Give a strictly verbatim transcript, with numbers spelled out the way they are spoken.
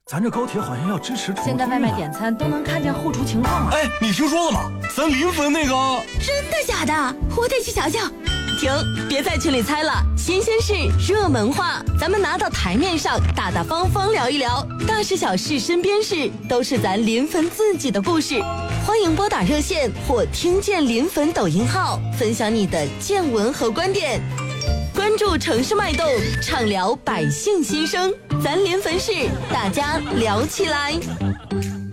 咱这高铁好像要支持重现在外卖点餐都能看见后厨情况了。 哎，你听说了吗？咱临汾那个…… 真的假的？我得去瞧瞧。停，别在群里猜了，新鲜事，热门话，咱们拿到台面上，大大方方聊一聊，大事小事、身边事，都是咱临汾自己的故事。欢迎拨打热线或听见临汾抖音号，分享你的见闻和观点。关注城市脉动，畅聊百姓心声，咱临汾事，大家聊起来。